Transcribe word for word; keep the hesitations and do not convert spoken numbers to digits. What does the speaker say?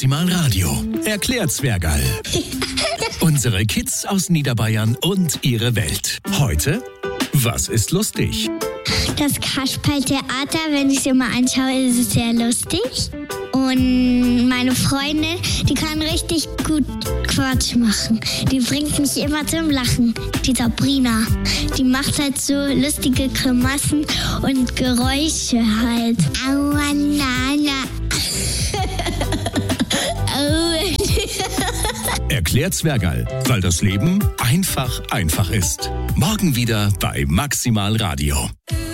Maximal Radio. Erklärt Zwergerl. Unsere Kids aus Niederbayern und ihre Welt. Heute, was ist lustig? Das Kasperltheater, wenn ich es immer anschaue, ist es sehr lustig. Und meine Freundin, die kann richtig gut Quatsch machen. Die bringt mich immer zum Lachen. Die Sabrina, die macht halt so lustige Grimassen und Geräusche halt. Aua, na, na. Erklärt Zwergerl, weil das Leben einfach einfach ist. Morgen wieder bei Maximal Radio.